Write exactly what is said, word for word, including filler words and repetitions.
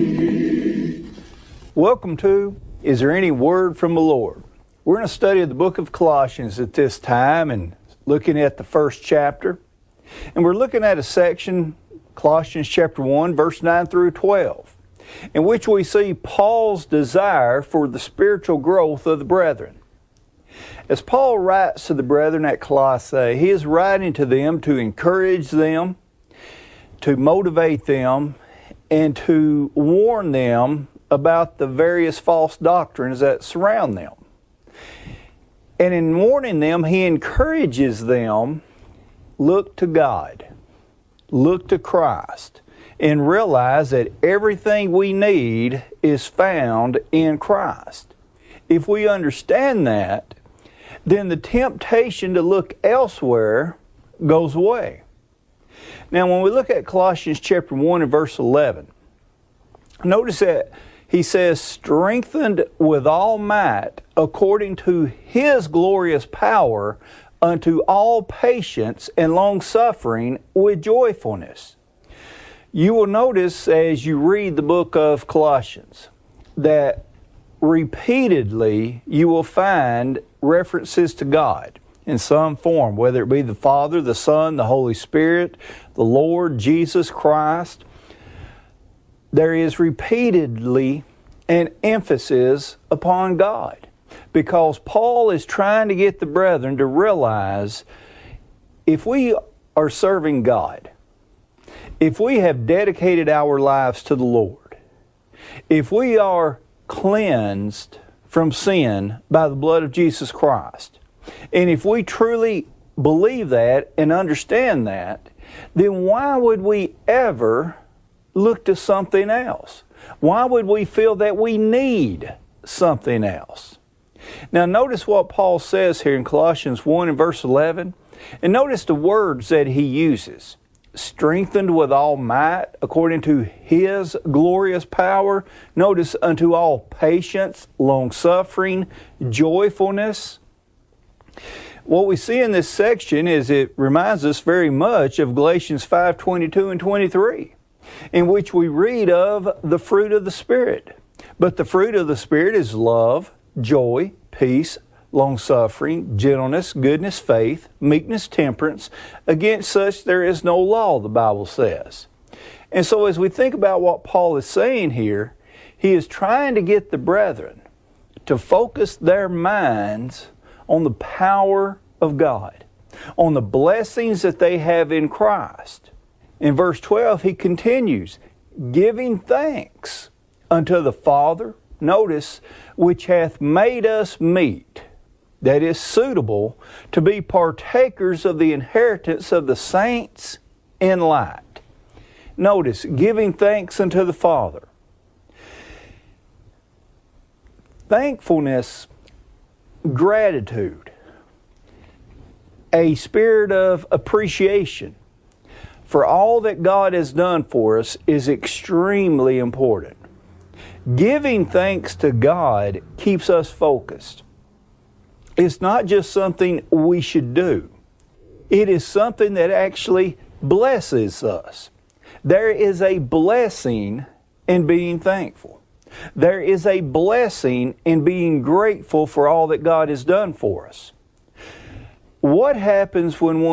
Welcome to Is There Any Word from the Lord? We're going to study the book of Colossians at this time and looking at the first chapter. And we're looking at a section, Colossians chapter one, verse nine through twelve, in which we see Paul's desire for the spiritual growth of the brethren. As Paul writes to the brethren at Colossae, he is writing to them to encourage them, to motivate them, and to warn them about the various false doctrines that surround them. And in warning them, he encourages them, look to God, look to Christ, and realize that everything we need is found in Christ. If we understand that, then the temptation to look elsewhere goes away. Now, when we look at Colossians chapter one and verse eleven, notice that he says, strengthened with all might according to his glorious power unto all patience and long-suffering with joyfulness. You will notice as you read the book of Colossians that repeatedly you will find references to God in some form, whether it be the Father, the Son, the Holy Spirit, the Lord Jesus Christ. There is repeatedly an emphasis upon God because Paul is trying to get the brethren to realize if we are serving God, if we have dedicated our lives to the Lord, if we are cleansed from sin by the blood of Jesus Christ, and if we truly believe that and understand that, then why would we ever look to something else? Why would we feel that we need something else? Now notice what Paul says here in Colossians one and verse eleven. And notice the words that he uses. Strengthened with all might according to his glorious power. Notice unto all patience, long-suffering, joyfulness. What we see in this section is it reminds us very much of Galatians five twenty-two and twenty-three, in which we read of the fruit of the Spirit. But the fruit of the Spirit is love, joy, peace, long-suffering, gentleness, goodness, faith, meekness, temperance. Against such there is no law, the Bible says. And so as we think about what Paul is saying here, he is trying to get the brethren to focus their minds on the power of God, on the blessings that they have in Christ. In verse twelve, he continues, giving thanks unto the Father, notice, which hath made us meet, that is suitable to be partakers of the inheritance of the saints in light. Notice, giving thanks unto the Father. Thankfulness, gratitude, a spirit of appreciation for all that God has done for us is extremely important. Giving thanks to God keeps us focused. It's not just something we should do. It is something that actually blesses us. There is a blessing in being thankful. There is a blessing in being grateful for all that God has done for us. What happens when one